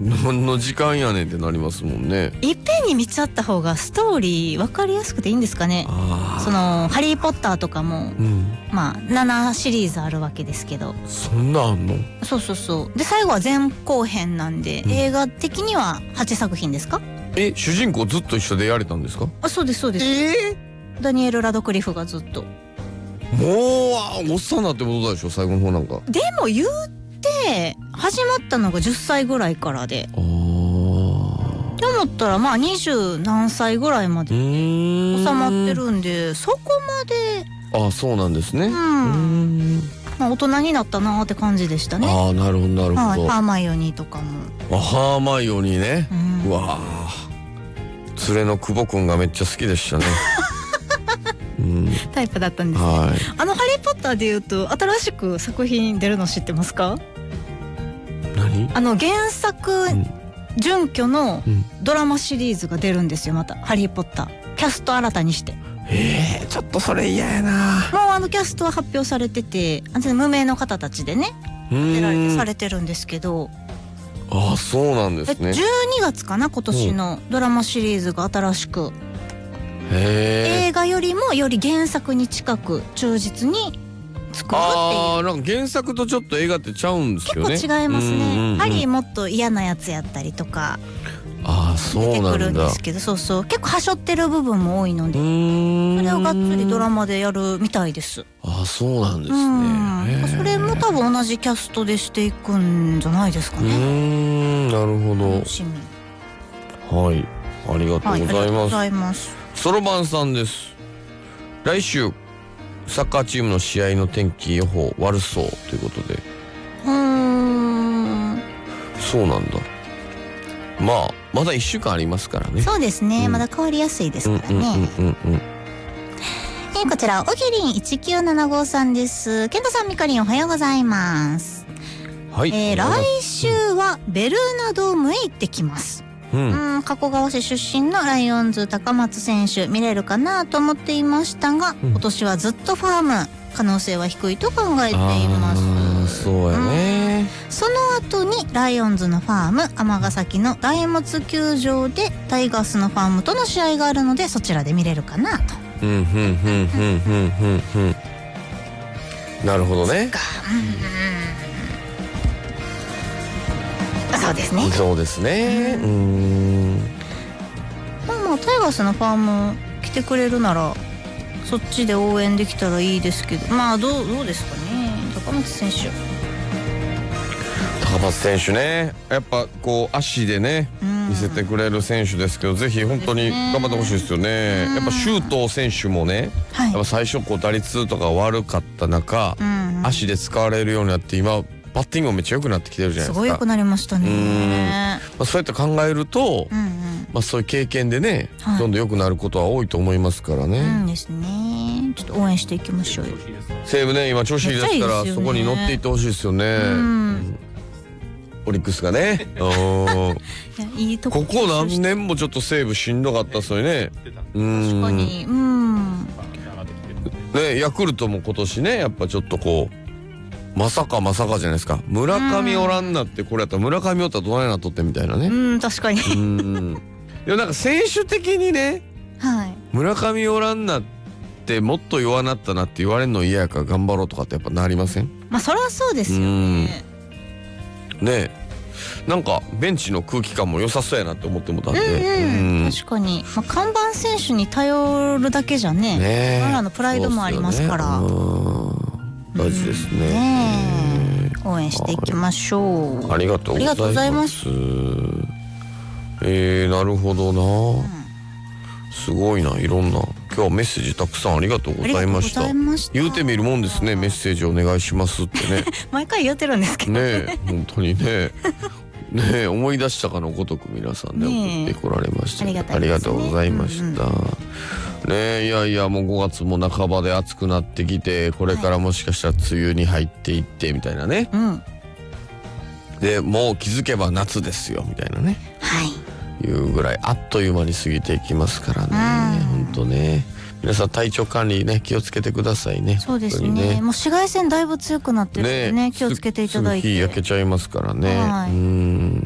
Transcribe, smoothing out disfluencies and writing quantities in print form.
何の時間やねんってなりますもんね。 いっぺんに見ちゃった方がストーリー分かりやすくていいんですかね。そのハリーポッターとかも、まあ7シリーズあるわけですけど。 そんなあんの？ そうで最後は前後編なんで、映画的には8作品ですか？ 主人公ずっと一緒でやれたんですか？ そうです。ダニエル・ラドクリフがずっと。 もうおっさんになってことでしょ、最後の方なんか。 でも言って始まったのが10歳ぐらいからで、って思ったらまあ20何歳ぐらいまで収まってるんで、そこまで。 そうなんですね。 まあ、大人になったなーって感じでしたね。 なるほど。 ハーマイオニーとかも。 ハーマイオニーね。うわー、連れの久保くんがめっちゃ好きでしたね。 タイプだったんですね。ハリーポッターでいうと新しく作品出るの知ってますか？ 何？ 原作、準拠のドラマシリーズが出るんですよ。またハリーポッターキャスト新たにして。 ちょっとそれ嫌やな。 もうキャストは発表されてて、無名の方たちでね出られてされてるんですけど。 そうなんですね。 12月かな、今年のドラマシリーズが新しく。映画よりもより原作に近く忠実に作るっていう。 なんか原作とちょっと映画ってちゃうんですよね。 結構違いますね。ハリーもっと嫌なやつやったりとか出てくるんですけど、結構はしょってる部分も多いので、それをがっつりドラマでやるみたいです。 そうなんですね。 それも多分同じキャストでしていくんじゃないですかね。 なるほど。はい、ありがとうございます。そろばんさんです。来週サッカーチームの試合の天気予報悪そうということで。そうなんだ。まだ1週間ありますからね。 そうですね、まだ変わりやすいですからね。こちらおぎりん1975さんです。健太さん、みかりん、おはようございます。来週はベルーナドームへ行ってきます。加古川市出身のライオンズ高松選手見れるかなと思っていましたが、今年はずっとファーム、可能性は低いと考えています。 そうやね。 その後にライオンズのファーム、尼崎の大物球場でタイガースのファームとの試合があるので、そちらで見れるかなと。 なるほどね。 そうですね。タイガースのファーム来てくれるならそっちで応援できたらいいですけど、どうですかね。高松選手ね、やっぱこう足でね見せてくれる選手ですけど、ぜひ本当に頑張ってほしいですよね。やっぱ周東選手もね、やっぱ最初打率とか悪かった中、足で使われるようになって今バッティングもめっちゃ良くなってきてるじゃないですか。すごい良くなりましたね。 そうやって考えると、そういう経験でね、どんどん良くなることは多いと思いますからね。 ですね。ちょっと応援していきましょうよ。 西武ね、今調子いいですからそこに乗っていってほしいですよね。オリックスがね。ここ何年もちょっと西武しんどかったですよね。確かに。ヤクルトも今年ね、やっぱちょっとこう。まさかじゃないですか。村上おらんなって、これやったら村上おったらどないなっとってみたいなね。 確かに。 いや、なんか選手的にね、村上おらんなってもっと弱なったなって言われるの嫌やから頑張ろうとかってやっぱなりません？ そりゃそうですよね。 なんかベンチの空気感も良さそうやなって思ってもたんで。 確かに、看板選手に頼るだけじゃね、彼らのプライドもありますから。 大事ですね。 応援していきましょう。 ありがとうございます。なるほどな。すごいな、いろんな今日はメッセージたくさんありがとうございました。言うてみるもんですね。メッセージお願いしますってね。 毎回言ってるんですけどね。 本当にね。思い出したかのごとく皆さんね送ってこられました。ありがとうございました。いやもう5月も半ばで暑くなってきて、これからもしかしたら梅雨に入っていってみたいなね。でもう気づけば夏ですよみたいなね。いうぐらいあっという間に過ぎていきますからね。本当ね。皆さん体調管理ね気をつけてくださいね。 そうですね。もう紫外線だいぶ強くなってるんでね、気をつけていただいて。 すぐ日焼けちゃいますからね。